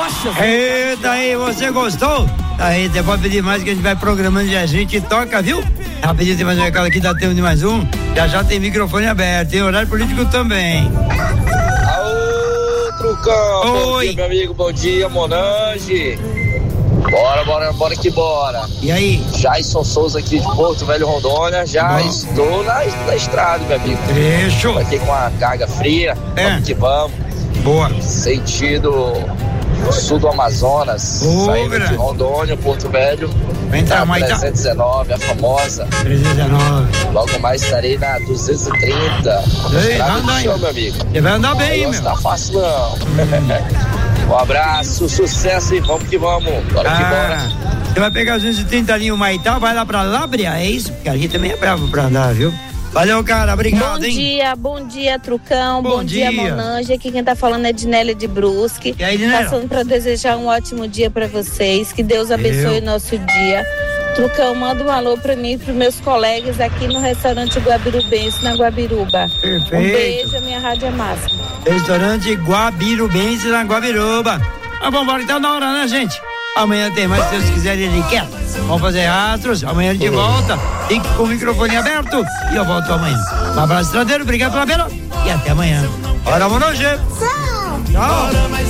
rochas. Eita aí, você gostou? Aí, você pode pedir mais que a gente vai programando e a gente toca, viu? Rapidinho, tem mais um recado aqui, dá tempo de mais um. Já tem microfone aberto, tem horário político também. Aô, Trucão. Oi. Bom dia, meu amigo, bom dia, Monange. Bora que bora. E aí? Jason Souza aqui de Porto Velho, Rondônia. Já estou na estrada, meu amigo. Fechou. Aqui com a carga fria. Vamos que vamos. Boa. Sentido sul do Amazonas. Saindo de Rondônia, Porto Velho. Vem tá, 319, a famosa. 319. Logo mais estarei na 230. Ei, anda aí, meu amigo. Você vai andar bem, meu. Não tá fácil, não. Um abraço, sucesso e vamos que vamos. Bora que bora. Você vai pegar os 230 ali, o Maitá, vai lá pra Lábrea, é isso? Porque ali também é bravo pra andar, viu? Valeu, cara, obrigado, Bom dia, Trucão, bom dia, dia. Monange, aqui quem tá falando é Dinélia de Brusque. E aí, Dinélia? Passando pra desejar um ótimo dia pra vocês, que Deus abençoe o nosso dia. Trucão, manda um alô pra mim e pros meus colegas aqui no restaurante Guabirubense, na Guabiruba. Perfeito. Um beijo, a minha rádio é máxima. Restaurante Guabirubense, na Guabiruba. Mas vamos embora, então, na hora, né, gente? Amanhã tem mais, se Deus quiser, ele quer. Vamos fazer rastros, amanhã de volta. Fique com o microfone aberto e eu volto amanhã. Um abraço, estradeiro, obrigado pela pena e até amanhã. Bora, Monange. Tchau.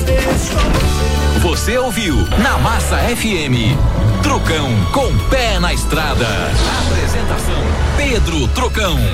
Você ouviu na Massa FM, Trucão com pé na estrada. Apresentação Pedro Trucão.